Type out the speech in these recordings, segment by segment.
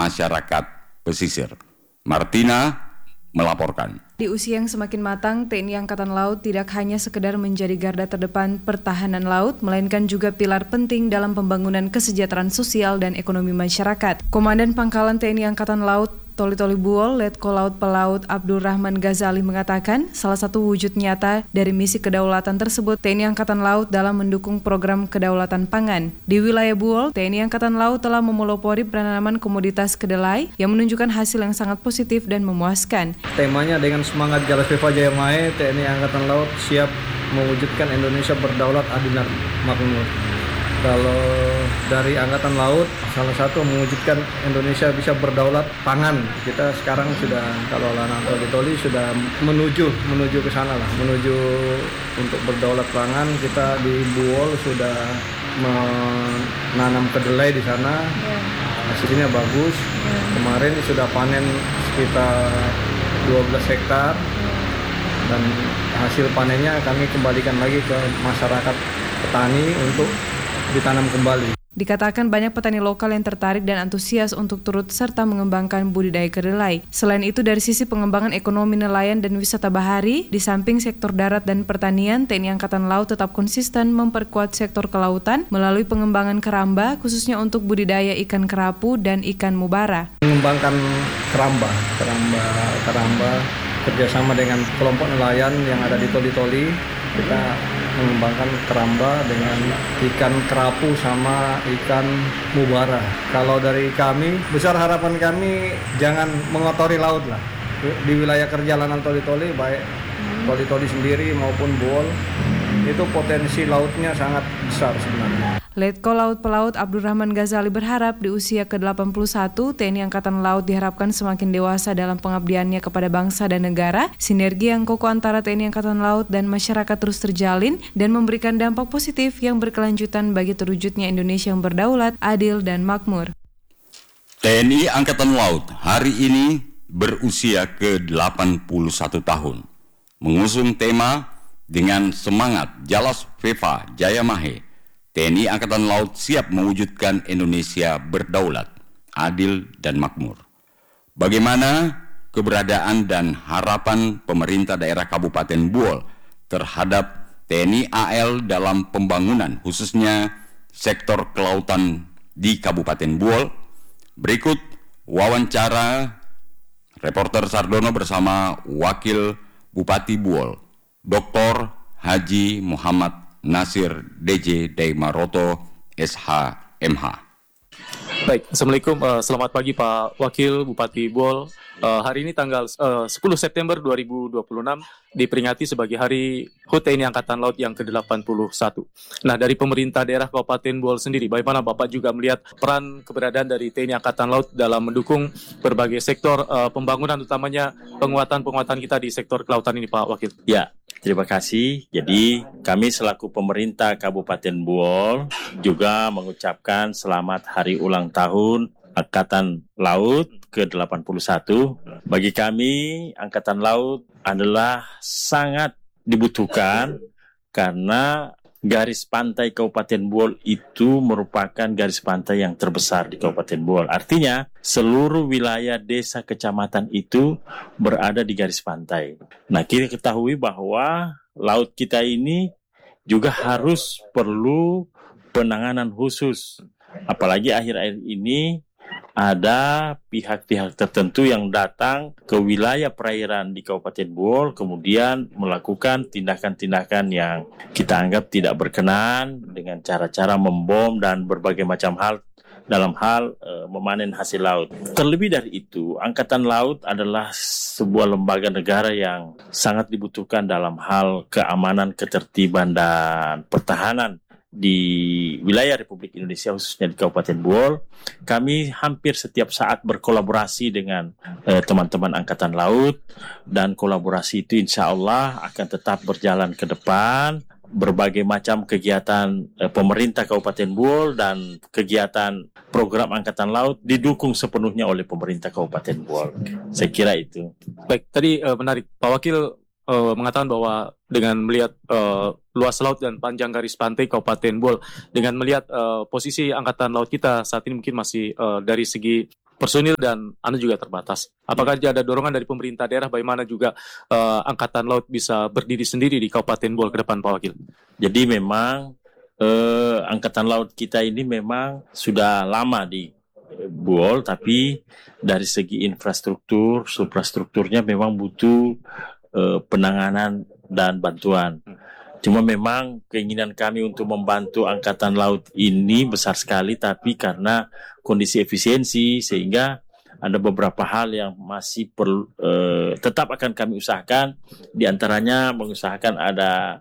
masyarakat pesisir. Martina melaporkan. Di usia yang semakin matang, TNI Angkatan Laut tidak hanya sekedar menjadi garda terdepan pertahanan laut, melainkan juga pilar penting dalam pembangunan kesejahteraan sosial dan ekonomi masyarakat. Komandan Pangkalan TNI Angkatan Laut Toli-Toli Buol, Letko Laut Pelaut Abdurrahman Ghazali mengatakan, salah satu wujud nyata dari misi kedaulatan tersebut TNI Angkatan Laut dalam mendukung program kedaulatan pangan. Di wilayah Buol, TNI Angkatan Laut telah memelopori penanaman komoditas kedelai yang menunjukkan hasil yang sangat positif dan memuaskan. Temanya dengan semangat Jalas Viva Jaya Mae, TNI Angkatan Laut siap mewujudkan Indonesia berdaulat, adil dan makmur. Kalau dari Angkatan Laut, salah satu mewujudkan Indonesia bisa berdaulat pangan. Kita sekarang sudah, kalau Lanang Toli-Toli sudah menuju ke sana lah, menuju untuk berdaulat pangan. Kita di Buol sudah menanam kedelai di sana, hasilnya bagus. Kemarin sudah panen sekitar 12 hektar dan hasil panennya kami kembalikan lagi ke masyarakat petani untuk ditanam kembali. Dikatakan banyak petani lokal yang tertarik dan antusias untuk turut serta mengembangkan budidaya kedelai. Selain itu, dari sisi pengembangan ekonomi nelayan dan wisata bahari, di samping sektor darat dan pertanian, TNI Angkatan Laut tetap konsisten memperkuat sektor kelautan melalui pengembangan keramba, khususnya untuk budidaya ikan kerapu dan ikan mubara. Mengembangkan keramba kerjasama dengan kelompok nelayan yang ada di Toli-Toli. Kita mengembangkan keramba dengan ikan kerapu sama ikan mubara. Kalau dari kami, besar harapan kami jangan mengotori laut lah. Di wilayah kerja Lanang Toli-Toli, baik Toli-Toli sendiri maupun Buol, itu potensi lautnya sangat besar sebenarnya. Letko Laut Pelaut Abdurrahman Ghazali berharap di usia ke-81, TNI Angkatan Laut diharapkan semakin dewasa dalam pengabdiannya kepada bangsa dan negara. Sinergi yang kokoh antara TNI Angkatan Laut dan masyarakat terus terjalin dan memberikan dampak positif yang berkelanjutan bagi terwujudnya Indonesia yang berdaulat, adil, dan makmur. TNI Angkatan Laut hari ini berusia ke-81 tahun. Mengusung tema dengan semangat Jalas Viva Jaya Mae, TNI Angkatan Laut siap mewujudkan Indonesia berdaulat, adil, dan makmur. Bagaimana keberadaan dan harapan pemerintah daerah Kabupaten Buol terhadap TNI AL dalam pembangunan, khususnya sektor kelautan di Kabupaten Buol? Berikut wawancara reporter Sardono bersama Wakil Bupati Buol, Dr. Haji Muhammad Nasir DJ Daimaroto SH.MH. Baik, Assalamualaikum, selamat pagi Pak Wakil Bupati Buol. Hari ini tanggal 10 September 2026 diperingati sebagai Hari HUT TNI Angkatan Laut yang ke-81. Nah, dari pemerintah daerah Kabupaten Buol sendiri, bagaimana Bapak juga melihat peran keberadaan dari TNI Angkatan Laut dalam mendukung berbagai sektor pembangunan, utamanya penguatan kita di sektor kelautan ini, Pak Wakil? Ya, terima kasih. Jadi kami selaku pemerintah Kabupaten Buol juga mengucapkan selamat hari ulang tahun Angkatan Laut ke-81. Bagi kami, Angkatan Laut adalah sangat dibutuhkan karena garis pantai Kabupaten Buol itu merupakan garis pantai yang terbesar di Kabupaten Buol. Artinya, seluruh wilayah desa kecamatan itu berada di garis pantai. Nah, kita ketahui bahwa laut kita ini juga harus perlu penanganan khusus. Apalagi akhir-akhir ini ada pihak-pihak tertentu yang datang ke wilayah perairan di Kabupaten Buol, kemudian melakukan tindakan-tindakan yang kita anggap tidak berkenan dengan cara-cara membom dan berbagai macam hal dalam hal memanen hasil laut. Terlebih dari itu, Angkatan Laut adalah sebuah lembaga negara yang sangat dibutuhkan dalam hal keamanan, ketertiban, dan pertahanan di wilayah Republik Indonesia, khususnya di Kabupaten Buol. Kami hampir setiap saat berkolaborasi dengan teman-teman Angkatan Laut, dan kolaborasi itu insya Allah akan tetap berjalan ke depan. Berbagai macam kegiatan pemerintah Kabupaten Buol dan kegiatan program Angkatan Laut didukung sepenuhnya oleh pemerintah Kabupaten Buol. Saya kira itu. Baik, tadi menarik Pak Wakil mengatakan bahwa dengan melihat luas laut dan panjang garis pantai Kabupaten Buol, dengan melihat posisi Angkatan Laut kita saat ini mungkin masih dari segi personil dan juga terbatas. Apakah ada dorongan dari pemerintah daerah bagaimana juga Angkatan Laut bisa berdiri sendiri di Kabupaten Buol ke depan, Pak Wakil? Jadi memang Angkatan Laut kita ini memang sudah lama di Buol, tapi dari segi infrastruktur, suprastrukturnya memang butuh penanganan dan bantuan. Cuma memang keinginan kami untuk membantu Angkatan Laut ini besar sekali, tapi karena kondisi efisiensi sehingga ada beberapa hal yang masih perlu tetap akan kami usahakan. Di antaranya mengusahakan ada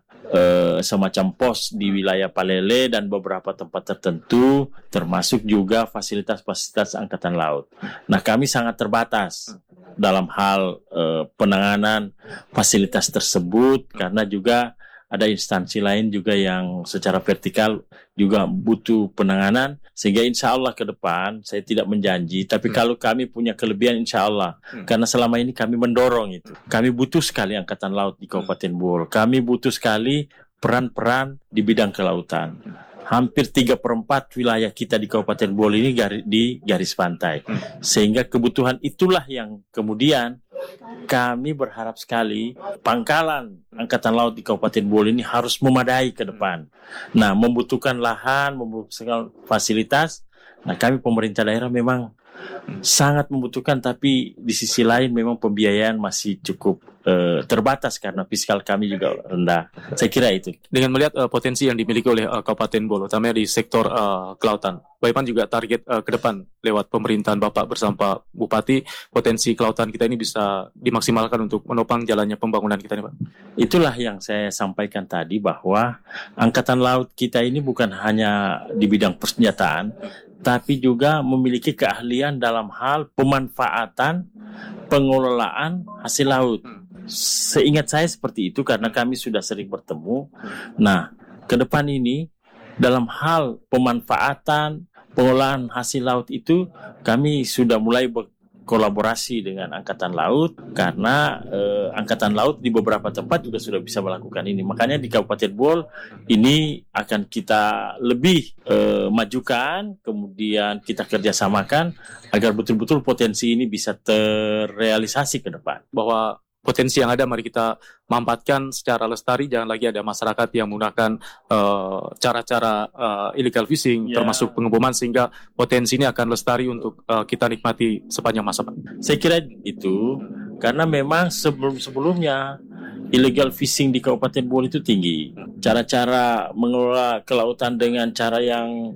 semacam pos di wilayah Palele dan beberapa tempat tertentu, termasuk juga fasilitas-fasilitas Angkatan Laut. Nah, kami sangat terbatas dalam hal penanganan fasilitas tersebut karena juga ada instansi lain juga yang secara vertikal juga butuh penanganan, sehingga insya Allah ke depan saya tidak menjanji, tapi kalau kami punya kelebihan insya Allah, karena selama ini kami mendorong itu, kami butuh sekali Angkatan Laut di Kabupaten Buol, kami butuh sekali peran-peran di bidang kelautan. Hampir 3/4 wilayah kita di Kabupaten Buol ini di garis pantai, sehingga kebutuhan itulah yang kemudian kami berharap sekali pangkalan Angkatan Laut di Kabupaten Buol ini harus memadai ke depan. Nah, membutuhkan lahan, membutuhkan fasilitas. Nah, kami pemerintah daerah memang sangat membutuhkan, tapi di sisi lain memang pembiayaan masih cukup terbatas karena fiskal kami juga rendah. Saya kira itu. Dengan melihat potensi yang dimiliki oleh Kabupaten Buol, utamanya di sektor kelautan, bagaimana juga target ke depan lewat pemerintahan Bapak bersama Pak Bupati, potensi kelautan kita ini bisa dimaksimalkan untuk menopang jalannya pembangunan kita ini, Pak? Itulah yang saya sampaikan tadi, bahwa Angkatan Laut kita ini bukan hanya di bidang persenjataan, tapi juga memiliki keahlian dalam hal pemanfaatan, pengelolaan hasil laut. Seingat saya seperti itu karena kami sudah sering bertemu. Nah, ke depan ini dalam hal pemanfaatan, pengolahan hasil laut itu kami sudah mulai berkolaborasi dengan Angkatan Laut karena Angkatan Laut di beberapa tempat juga sudah bisa melakukan ini. Makanya di Kabupaten Buol ini akan kita lebih majukan, kemudian kita kerjasamakan agar betul-betul potensi ini bisa terrealisasi ke depan. Bahwa potensi yang ada mari kita manfaatkan secara lestari, jangan lagi ada masyarakat yang menggunakan cara-cara illegal fishing, termasuk pengeboman, sehingga potensi ini akan lestari untuk kita nikmati sepanjang masa. Saya kira itu, karena memang sebelum-sebelumnya illegal fishing di Kabupaten Buol itu tinggi. Cara-cara mengelola kelautan dengan cara yang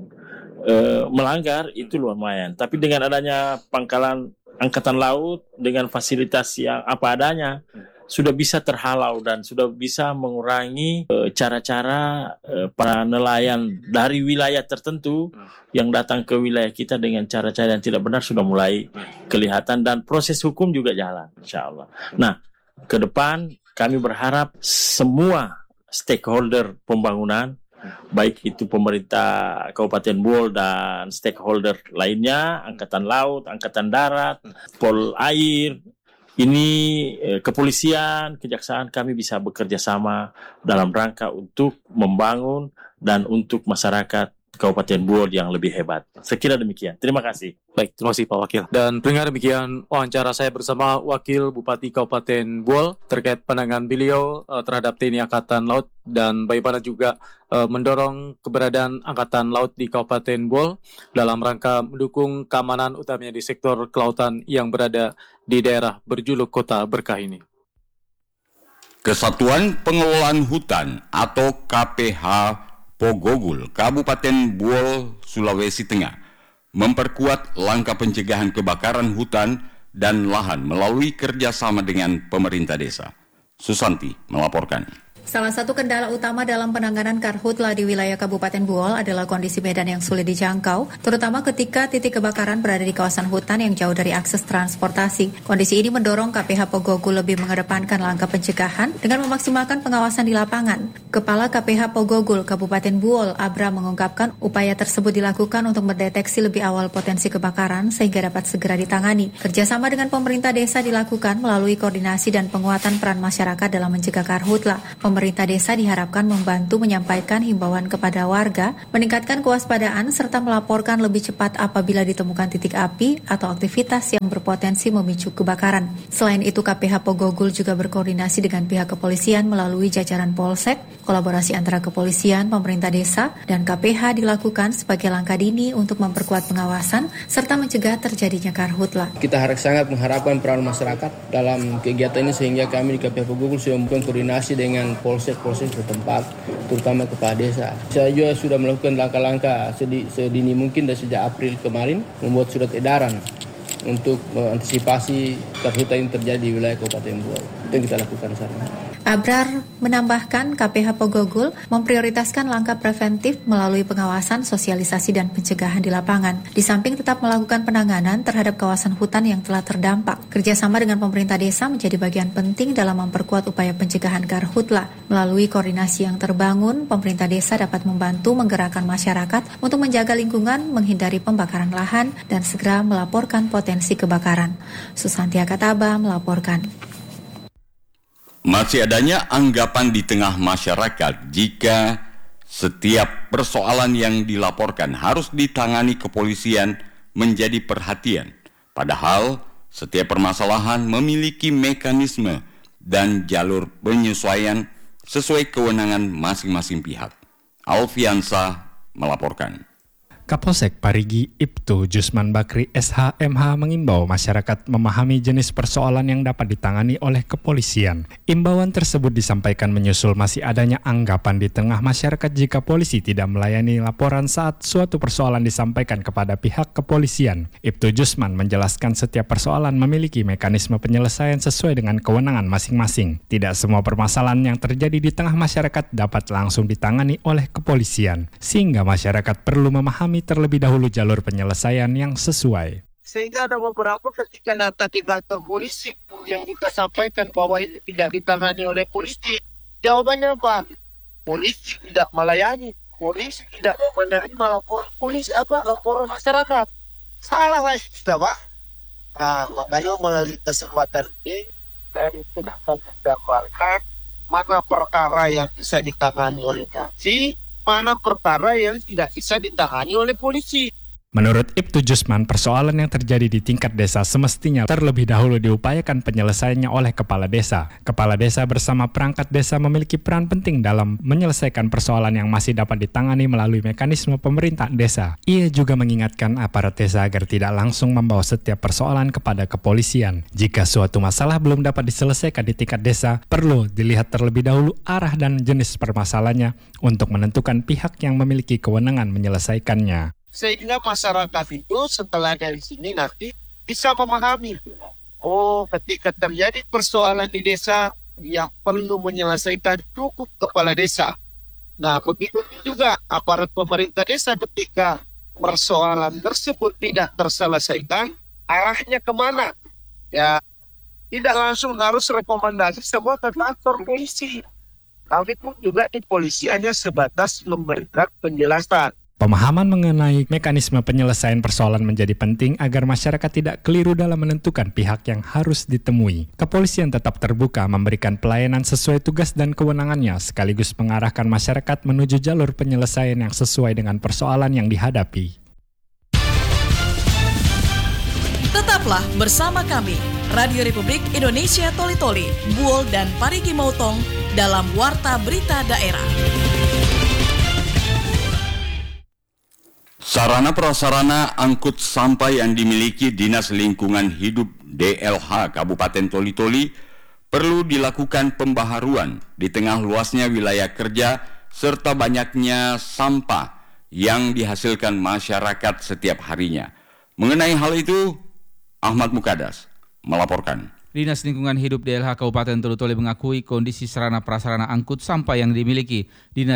melanggar itu lumayan. Tapi dengan adanya pangkalan Angkatan Laut dengan fasilitas yang apa adanya sudah bisa terhalau dan sudah bisa mengurangi cara-cara para nelayan dari wilayah tertentu yang datang ke wilayah kita dengan cara-cara yang tidak benar sudah mulai kelihatan, dan proses hukum juga jalan insya Allah. Nah, ke depan kami berharap semua stakeholder pembangunan, baik itu pemerintah Kabupaten Buol dan stakeholder lainnya, Angkatan Laut, Angkatan Darat, Pol Air, ini kepolisian, kejaksaan, kami bisa bekerja sama dalam rangka untuk membangun dan untuk masyarakat Kabupaten Buol yang lebih hebat. Saya kira demikian. Terima kasih. Baik, terima kasih Pak Wakil. Dan pendengar, demikian wawancara saya bersama Wakil Bupati Kabupaten Buol terkait pandangan beliau terhadap TNI Angkatan Laut dan bagaimana juga mendorong keberadaan Angkatan Laut di Kabupaten Buol dalam rangka mendukung keamanan utamanya di sektor kelautan yang berada di daerah berjuluk Kota Berkah ini. Kesatuan Pengelolaan Hutan atau KPH Pogogul, Kabupaten Buol, Sulawesi Tengah, memperkuat langkah pencegahan kebakaran hutan dan lahan melalui kerjasama dengan pemerintah desa. Susanti melaporkan. Salah satu kendala utama dalam penanganan karhutla di wilayah Kabupaten Buol adalah kondisi medan yang sulit dijangkau, terutama ketika titik kebakaran berada di kawasan hutan yang jauh dari akses transportasi. Kondisi ini mendorong KPH Pogogul lebih mengedepankan langkah pencegahan dengan memaksimalkan pengawasan di lapangan. Kepala KPH Pogogul Kabupaten Buol, Abra, mengungkapkan upaya tersebut dilakukan untuk mendeteksi lebih awal potensi kebakaran sehingga dapat segera ditangani. Kerjasama dengan pemerintah desa dilakukan melalui koordinasi dan penguatan peran masyarakat dalam mencegah karhutla. Pemerintah desa diharapkan membantu menyampaikan himbauan kepada warga, meningkatkan kewaspadaan serta melaporkan lebih cepat apabila ditemukan titik api atau aktivitas yang berpotensi memicu kebakaran. Selain itu, KPH Pogogul juga berkoordinasi dengan pihak kepolisian melalui jajaran Polsek. Kolaborasi antara kepolisian, pemerintah desa, dan KPH dilakukan sebagai langkah dini untuk memperkuat pengawasan serta mencegah terjadinya karhutla. Kita sangat mengharapkan peran masyarakat dalam kegiatan ini sehingga kami di KPH Pogogul sudah melakukan koordinasi dengan polsek setempat, terutama kepala desa. Saya juga sudah melakukan langkah-langkah sedini mungkin dari sejak April kemarin, membuat surat edaran untuk mengantisipasi karhutla yang terjadi di wilayah Kabupaten Buol. Itu yang kita lakukan saat ini. Abrar menambahkan KPH Pogogul memprioritaskan langkah preventif melalui pengawasan, sosialisasi, dan pencegahan di lapangan. Di samping tetap melakukan penanganan terhadap kawasan hutan yang telah terdampak. Kerjasama dengan pemerintah desa menjadi bagian penting dalam memperkuat upaya pencegahan karhutla. Melalui koordinasi yang terbangun, pemerintah desa dapat membantu menggerakkan masyarakat untuk menjaga lingkungan, menghindari pembakaran lahan, dan segera melaporkan potensi kebakaran. Susanti Akataba melaporkan. Masih adanya anggapan di tengah masyarakat jika setiap persoalan yang dilaporkan harus ditangani kepolisian menjadi perhatian. Padahal setiap permasalahan memiliki mekanisme dan jalur penyesuaian sesuai kewenangan masing-masing pihak. Alfiansa melaporkan. Kapolsek Parigi Ibtu Jusman Bakri SH.MH mengimbau masyarakat memahami jenis persoalan yang dapat ditangani oleh kepolisian. Imbauan tersebut disampaikan menyusul masih adanya anggapan di tengah masyarakat jika polisi tidak melayani laporan saat suatu persoalan disampaikan kepada pihak kepolisian. Ibtu Jusman menjelaskan setiap persoalan memiliki mekanisme penyelesaian sesuai dengan kewenangan masing-masing. Tidak semua permasalahan yang terjadi di tengah masyarakat dapat langsung ditangani oleh kepolisian, sehingga masyarakat perlu memahami terlebih dahulu jalur penyelesaian yang sesuai. Sehingga ada beberapa ketika data di kantor polisi yang kita sampaikan bahwa ini tidak ditangani oleh polisi. Jawabannya apa? Polisi tidak melayani, polisi tidak menerima laporan polisi laporan masyarakat. Salah lah kita, Pak. Nah, makanya melalui kesempatan ini saya sudah mendapatkan mana perkara yang bisa ditangani oleh polisi, mana perkara yang tidak bisa ditangani oleh polisi. Menurut Ibtu Jusman, persoalan yang terjadi di tingkat desa semestinya terlebih dahulu diupayakan penyelesaiannya oleh kepala desa. Kepala desa bersama perangkat desa memiliki peran penting dalam menyelesaikan persoalan yang masih dapat ditangani melalui mekanisme pemerintah desa. Ia juga mengingatkan aparat desa agar tidak langsung membawa setiap persoalan kepada kepolisian. Jika suatu masalah belum dapat diselesaikan di tingkat desa, perlu dilihat terlebih dahulu arah dan jenis permasalahannya untuk menentukan pihak yang memiliki kewenangan menyelesaikannya. Sehingga masyarakat itu setelah dari sini nanti bisa memahami, oh ketika terjadi persoalan di desa yang perlu menyelesaikan cukup kepala desa. Nah begitu juga aparat pemerintah desa ketika persoalan tersebut tidak terselesaikan, arahnya kemana? Ya tidak langsung harus rekomendasi semua ke kantor polisi. Tapi pun juga di polisi hanya sebatas memberikan penjelasan. Pemahaman mengenai mekanisme penyelesaian persoalan menjadi penting agar masyarakat tidak keliru dalam menentukan pihak yang harus ditemui. Kepolisian tetap terbuka memberikan pelayanan sesuai tugas dan kewenangannya, sekaligus mengarahkan masyarakat menuju jalur penyelesaian yang sesuai dengan persoalan yang dihadapi. Tetaplah bersama kami, Radio Republik Indonesia Toli-Toli, Buol dan Parigi Motong dalam Warta Berita Daerah. Sarana prasarana angkut sampah yang dimiliki Dinas Lingkungan Hidup DLH Kabupaten Toli-Toli perlu dilakukan pembaharuan di tengah luasnya wilayah kerja serta banyaknya sampah yang dihasilkan masyarakat setiap harinya. Mengenai hal itu, Ahmad Mukadas melaporkan. Dinas Lingkungan Hidup DLH Kabupaten Toli-Toli mengakui kondisi sarana prasarana angkut sampah yang dimiliki Dinas